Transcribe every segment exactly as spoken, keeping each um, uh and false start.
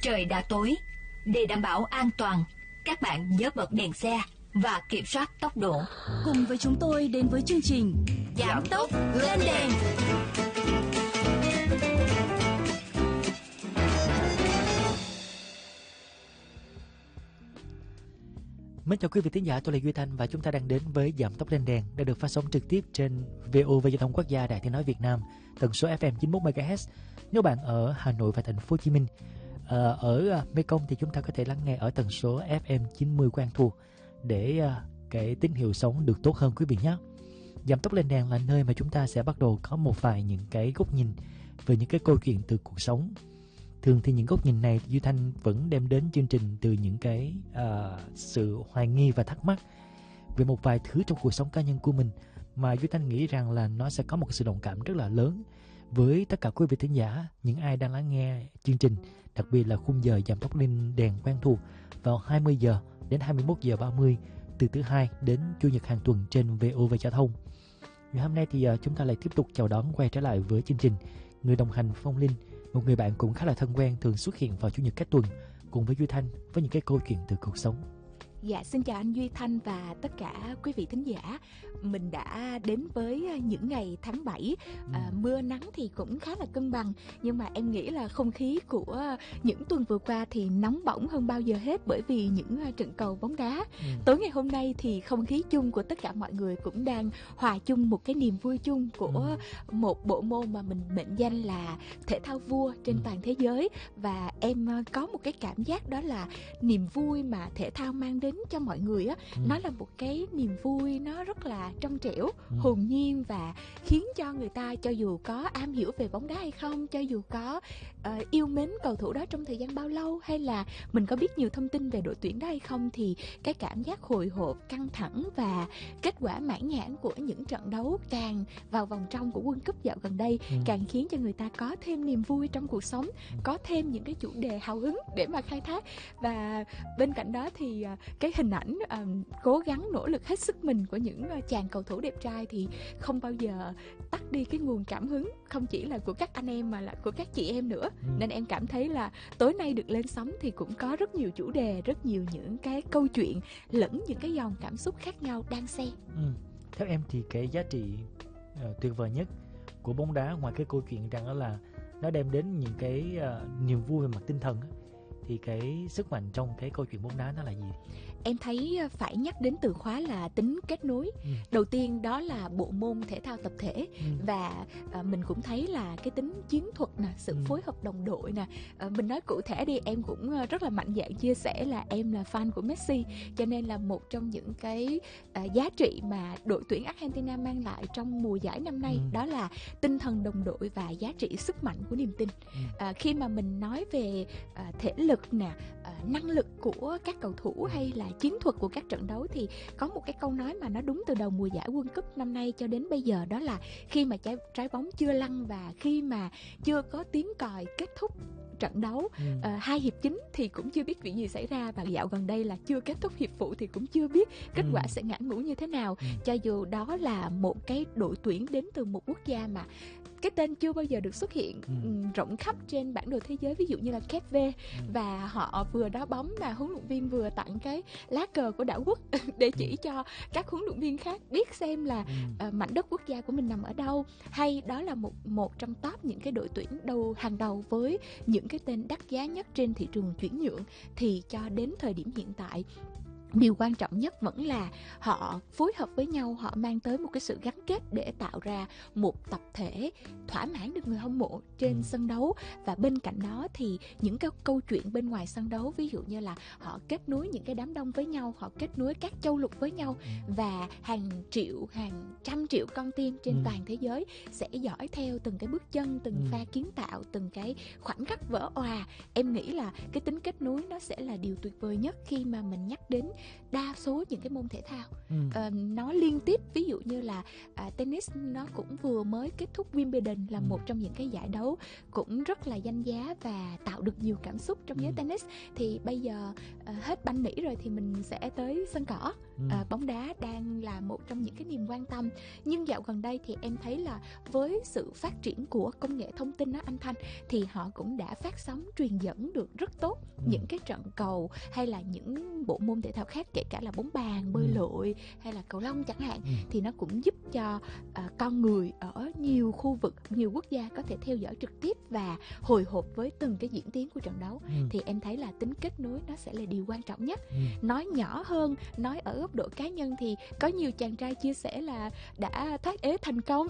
Trời đã tối. Để đảm bảo an toàn, các bạn nhớ bật đèn xe và kiểm soát tốc độ. Cùng với chúng tôi đến với chương trình Giảm tốc lên đèn. Mến chào quý vị thính giả, tôi là Duy Thanh và chúng ta đang đến với Giảm tốc lên đèn đã được phát sóng trực tiếp trên vê o vê Giao thông Quốc gia Đài Tiếng nói Việt Nam, tần số ép em chín mươi mốt mê ga héc. Nếu bạn ở Hà Nội và thành phố Hồ Chí Minh, ở Mekong thì chúng ta có thể lắng nghe ở tần số ép em chín mươi của An Thu để cái tín hiệu sóng được tốt hơn quý vị nhé. Giảm tốc lên đèn là nơi mà chúng ta sẽ bắt đầu có một vài những cái góc nhìn về những cái câu chuyện từ cuộc sống. Thường thì những góc nhìn này Duy Thanh vẫn đem đến chương trình từ những cái uh, sự hoài nghi và thắc mắc về một vài thứ trong cuộc sống cá nhân của mình mà Duy Thanh nghĩ rằng là nó sẽ có một sự đồng cảm rất là lớn với tất cả quý vị thính giả, những ai đang lắng nghe chương trình, đặc biệt là khung giờ Giảm tốc lên đèn quen thuộc vào hai mươi giờ đến hai mươi mốt giờ ba mươi từ thứ hai đến chủ nhật hàng tuần trên vê o vê Giao thông. Ngày hôm nay thì uh, chúng ta lại tiếp tục chào đón quay trở lại với chương trình người đồng hành Phong Linh, một người bạn cũng khá là thân quen, thường xuất hiện vào chủ nhật các tuần cùng với Duy Thanh với những cái câu chuyện từ cuộc sống. Dạ, xin chào anh Duy Thanh và tất cả quý vị thính giả. Mình đã đến với những ngày tháng bảy. à, ừ. Mưa nắng thì cũng khá là cân bằng, nhưng mà em nghĩ là không khí của những tuần vừa qua thì nóng bỏng hơn bao giờ hết bởi vì những trận cầu bóng đá. ừ. Tối ngày hôm nay thì không khí chung của tất cả mọi người cũng đang hòa chung một cái niềm vui chung của ừ. một bộ môn mà mình mệnh danh là thể thao vua trên ừ. toàn thế giới. Và em có một cái cảm giác đó là niềm vui mà thể thao mang đến cho mọi người á, ừ. nó là một cái niềm vui nó rất là trong trẻo, ừ. hồn nhiên và khiến cho người ta, cho dù có am hiểu về bóng đá hay không, cho dù có uh, yêu mến cầu thủ đó trong thời gian bao lâu, hay là mình có biết nhiều thông tin về đội tuyển đó hay không, thì cái cảm giác hồi hộp, căng thẳng và kết quả mãn nhãn của những trận đấu càng vào vòng trong của World Cup dạo gần đây ừ. càng khiến cho người ta có thêm niềm vui trong cuộc sống, ừ. có thêm những cái chủ đề hào hứng để mà khai thác. Và bên cạnh đó thì uh, cái hình ảnh um, cố gắng nỗ lực hết sức mình của những uh, chàng cầu thủ đẹp trai thì không bao giờ tắt đi cái nguồn cảm hứng, không chỉ là của các anh em mà là của các chị em nữa. ừ. Nên em cảm thấy là tối nay được lên sóng thì cũng có rất nhiều chủ đề, rất nhiều những cái câu chuyện lẫn những cái dòng cảm xúc khác nhau đang xen. ừ. Theo em thì cái giá trị uh, tuyệt vời nhất của bóng đá, ngoài cái câu chuyện rằng đó là nó đem đến những cái uh, niềm vui về mặt tinh thần á, thì cái sức mạnh trong cái câu chuyện bóng đá nó là gì? Em thấy phải nhắc đến từ khóa là tính kết nối. ừ. Đầu tiên đó là bộ môn thể thao tập thể, ừ. và à, mình cũng thấy là cái tính chiến thuật nè, sự ừ. phối hợp đồng đội nè. à, Mình nói cụ thể đi, em cũng rất là mạnh dạn chia sẻ là em là fan của Messi, cho nên là một trong những cái à, giá trị mà đội tuyển Argentina mang lại trong mùa giải năm nay, ừ. đó là tinh thần đồng đội và giá trị sức mạnh của niềm tin. ừ. à, Khi mà mình nói về à, thể lực nè, à, năng lực của các cầu thủ hay là chiến thuật của các trận đấu, thì có một cái câu nói mà nó đúng từ đầu mùa giải World Cup năm nay cho đến bây giờ, đó là khi mà trái, trái bóng chưa lăn và khi mà chưa có tiếng còi kết thúc trận đấu, ừ. uh, hai hiệp chính thì cũng chưa biết chuyện gì xảy ra, và dạo gần đây là chưa kết thúc hiệp phụ thì cũng chưa biết kết ừ. quả sẽ ngã ngũ như thế nào. ừ. Cho dù đó là một cái đội tuyển đến từ một quốc gia mà cái tên chưa bao giờ được xuất hiện ừ. rộng khắp trên bản đồ thế giới, ví dụ như là Cape Verde, ừ. và họ vừa đá bóng là huấn luyện viên vừa tặng cái lá cờ của đảo quốc để chỉ ừ. cho các huấn luyện viên khác biết xem là ừ. uh, mảnh đất quốc gia của mình nằm ở đâu. Hay đó là một một trong top những cái đội tuyển đầu hàng đầu với những cái tên đắt giá nhất trên thị trường chuyển nhượng. Thì cho đến thời điểm hiện tại, điều quan trọng nhất vẫn là họ phối hợp với nhau, họ mang tới một cái sự gắn kết để tạo ra một tập thể thỏa mãn được người hâm mộ trên ừ. sân đấu. Và bên cạnh đó thì những cái câu chuyện bên ngoài sân đấu, ví dụ như là họ kết nối những cái đám đông với nhau, họ kết nối các châu lục với nhau, và hàng triệu, hàng trăm triệu con tim trên ừ. toàn thế giới sẽ dõi theo từng cái bước chân, từng ừ. pha kiến tạo, từng cái khoảnh khắc vỡ òa. Em nghĩ là cái tính kết nối nó sẽ là điều tuyệt vời nhất khi mà mình nhắc đến đa số những cái môn thể thao. ừ. à, Nó liên tiếp, ví dụ như là à, tennis nó cũng vừa mới kết thúc Wimbledon, là ừ. một trong những cái giải đấu cũng rất là danh giá và tạo được nhiều cảm xúc trong giới ừ. tennis. Thì bây giờ à, hết banh nỉ rồi thì mình sẽ tới sân cỏ. ừ. à, bóng đá đang là một trong những cái niềm quan tâm. Nhưng dạo gần đây thì em thấy là với sự phát triển của công nghệ thông tin đó anh Thanh, thì họ cũng đã phát sóng truyền dẫn được rất tốt ừ. những cái trận cầu hay là những bộ môn thể thao khác, kể cả là bóng bàn, bơi ừ. lội hay là cầu lông chẳng hạn, ừ. thì nó cũng giúp cho uh, con người ở nhiều khu vực, nhiều quốc gia có thể theo dõi trực tiếp và hồi hộp với từng cái diễn tiến của trận đấu. ừ. Thì em thấy là tính kết nối nó sẽ là điều quan trọng nhất. ừ. Nói nhỏ hơn, nói ở góc độ cá nhân thì có nhiều chàng trai chia sẻ là đã thoát ế thành công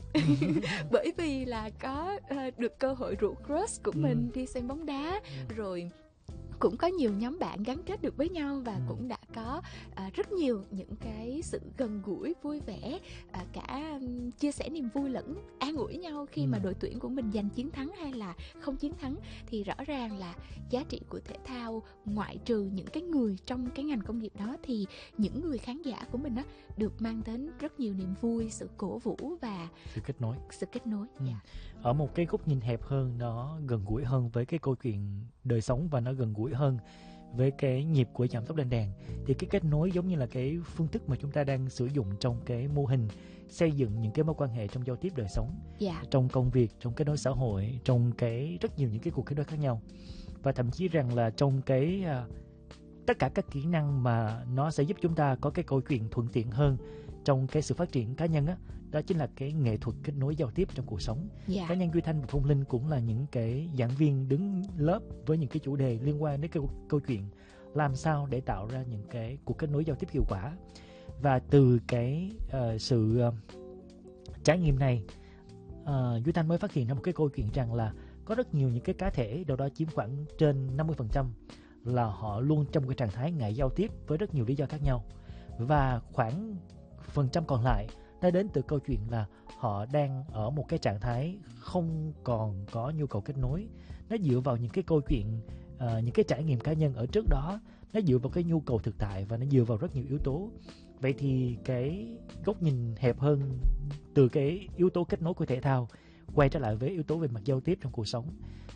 bởi vì là có uh, được cơ hội rủ crush của ừ. mình đi xem bóng đá, ừ. rồi cũng có nhiều nhóm bạn gắn kết được với nhau và ừ. cũng đã có uh, rất nhiều những cái sự gần gũi, vui vẻ, uh, cả um, chia sẻ niềm vui lẫn an ủi nhau khi ừ. mà đội tuyển của mình giành chiến thắng hay là không chiến thắng. Thì rõ ràng là giá trị của thể thao, ngoại trừ những cái người trong cái ngành công nghiệp đó, thì những người khán giả của mình á được mang đến rất nhiều niềm vui, sự cổ vũ và sự kết nối. Sự kết nối. Ừ. Yeah. Ở một cái góc nhìn hẹp hơn, nó gần gũi hơn với cái câu chuyện đời sống và nó gần gũi hơn với cái nhịp của Giảm Tốc Lên Đèn, thì cái kết nối giống như là cái phương thức mà chúng ta đang sử dụng trong cái mô hình xây dựng những cái mối quan hệ trong giao tiếp đời sống, yeah. trong công việc, trong kết nối xã hội, trong cái rất nhiều những cái cuộc kết nối khác nhau. Và thậm chí rằng là trong cái uh, tất cả các kỹ năng mà nó sẽ giúp chúng ta có cái câu chuyện thuận tiện hơn trong cái sự phát triển cá nhân á, đó chính là cái nghệ thuật kết nối giao tiếp trong cuộc sống. Yeah. Cá nhân Duy Thanh và Phong Linh cũng là những cái giảng viên đứng lớp với những cái chủ đề liên quan đến cái câu chuyện làm sao để tạo ra những cái cuộc kết nối giao tiếp hiệu quả. Và từ cái uh, sự uh, trải nghiệm này, uh, Duy Thanh mới phát hiện ra một cái câu chuyện rằng là có rất nhiều những cái cá thể, đâu đó chiếm khoảng trên năm mươi phần trăm, là họ luôn trong cái trạng thái ngại giao tiếp với rất nhiều lý do khác nhau. Và khoảng phần trăm còn lại nó đến từ câu chuyện là họ đang ở một cái trạng thái không còn có nhu cầu kết nối. Nó dựa vào những cái câu chuyện, uh, những cái trải nghiệm cá nhân ở trước đó, nó dựa vào cái nhu cầu thực tại và nó dựa vào rất nhiều yếu tố. Vậy thì cái góc nhìn hẹp hơn từ cái yếu tố kết nối của thể thao quay trở lại với yếu tố về mặt giao tiếp trong cuộc sống.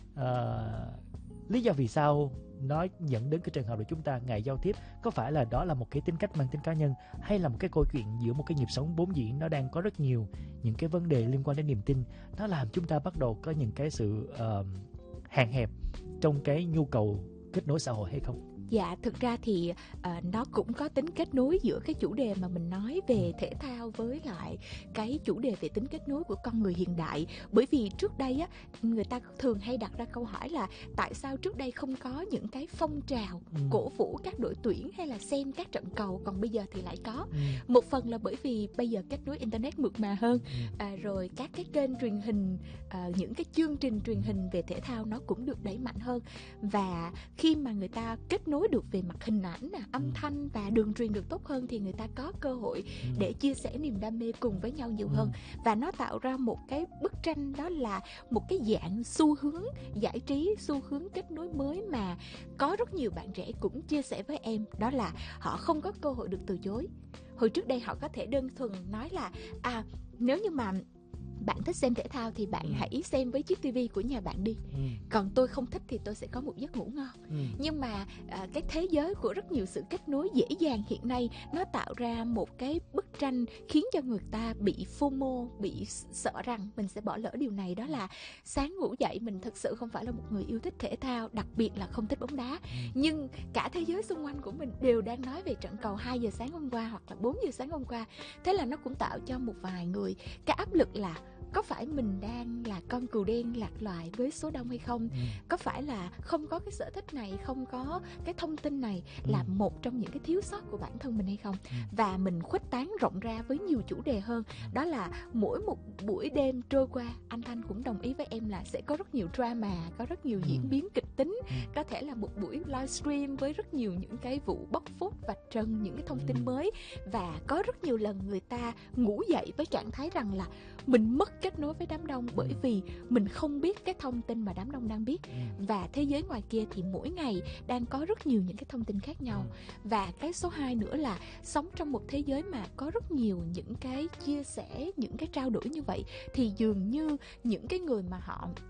Uh, lý do vì sao nó dẫn đến cái trường hợp là chúng ta ngại giao tiếp, có phải là đó là một cái tính cách mang tính cá nhân, hay là một cái câu chuyện giữa một cái nhịp sống vốn dĩ nó đang có rất nhiều những cái vấn đề liên quan đến niềm tin, nó làm chúng ta bắt đầu có những cái sự uh, hạn hẹp trong cái nhu cầu kết nối xã hội hay không? Dạ, thực ra thì uh, nó cũng có tính kết nối giữa cái chủ đề mà mình nói về thể thao với lại cái chủ đề về tính kết nối của con người hiện đại. Bởi vì trước đây á, người ta thường hay đặt ra câu hỏi là tại sao trước đây không có những cái phong trào ừ. cổ vũ các đội tuyển hay là xem các trận cầu, còn bây giờ thì lại có. ừ. Một phần là bởi vì bây giờ kết nối internet mượt mà hơn, ừ. à, rồi các cái kênh truyền hình, à, những cái chương trình truyền hình về thể thao nó cũng được đẩy mạnh hơn. Và khi mà người ta kết nối được về mặt hình ảnh, nè, âm thanh và đường truyền được tốt hơn, thì người ta có cơ hội ừ. để chia sẻ niềm đam mê cùng với nhau nhiều ừ. hơn. Và nó tạo ra một cái bức tranh, đó là một cái dạng xu hướng giải trí, xu hướng kết nối mới mà có rất nhiều bạn trẻ cũng chia sẻ với em, đó là họ không có cơ hội được từ chối. Hồi trước đây họ có thể đơn thuần nói là à, nếu như mà bạn thích xem thể thao thì bạn ừ. hãy xem với chiếc tivi của nhà bạn đi. ừ. Còn tôi không thích thì tôi sẽ có một giấc ngủ ngon. ừ. Nhưng mà à, cái thế giới của rất nhiều sự kết nối dễ dàng hiện nay, nó tạo ra một cái bức tranh khiến cho người ta bị FOMO, bị sợ rằng mình sẽ bỏ lỡ điều này. Đó là sáng ngủ dậy mình thực sự không phải là một người yêu thích thể thao, đặc biệt là không thích bóng đá, ừ. nhưng cả thế giới xung quanh của mình đều đang nói về trận cầu hai giờ sáng hôm qua hoặc là bốn giờ sáng hôm qua. Thế là nó cũng tạo cho một vài người cái áp lực là có phải mình đang là con cừu đen lạc loài với số đông hay không? ừ. Có phải là không có cái sở thích này, không có cái thông tin này là ừ. một trong những cái thiếu sót của bản thân mình hay không? ừ. Và mình khuếch tán rộng ra với nhiều chủ đề hơn. Đó là mỗi một buổi đêm trôi qua, anh Thanh cũng đồng ý với em là sẽ có rất nhiều drama, có rất nhiều diễn biến kịch tính. ừ. Có thể là một buổi livestream với rất nhiều những cái vụ bóc phốt vạch trần những cái thông tin mới. Và có rất nhiều lần người ta ngủ dậy với trạng thái rằng là mình mất kết nối với đám đông, bởi vì mình không biết cái thông tin mà đám đông đang biết. ừ. Và thế giới ngoài kia thì mỗi ngày đang có rất nhiều những cái thông tin khác nhau. ừ. Và cái số hai nữa là sống trong một thế giới mà có rất nhiều những cái chia sẻ, những cái trao đổi như vậy, thì dường như những cái người mà họ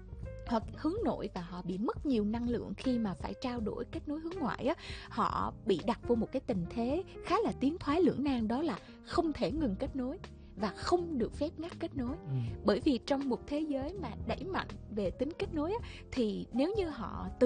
họ hướng nội và họ bị mất nhiều năng lượng khi mà phải trao đổi kết nối hướng ngoại á, họ bị đặt vô một cái tình thế khá là tiến thoái lưỡng nan, đó là không thể ngừng kết nối và không được phép ngắt kết nối. Ừ. Bởi vì trong một thế giới mà đẩy mạnh về tính kết nối á, thì nếu như họ từ